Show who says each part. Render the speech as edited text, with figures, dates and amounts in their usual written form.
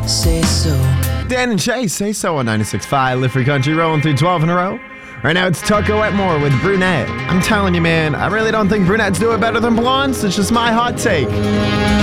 Speaker 1: say so.
Speaker 2: Dan and Shay say so on 96.5 Live Free Country, rolling through 12 in a row. Right now it's Tucker Wetmore with Brunette. I'm telling you, man, I really don't think brunettes do it better than blondes. It's just my hot take.